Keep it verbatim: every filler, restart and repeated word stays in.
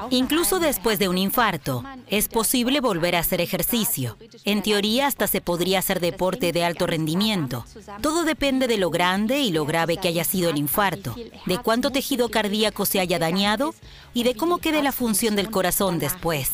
Incluso después de un infarto, es posible volver a hacer ejercicio. En teoría, hasta se podría hacer deporte de alto rendimiento. Todo depende de lo grande y lo grave que haya sido el infarto, de cuánto tejido cardíaco se haya dañado y de cómo quede la función del corazón después.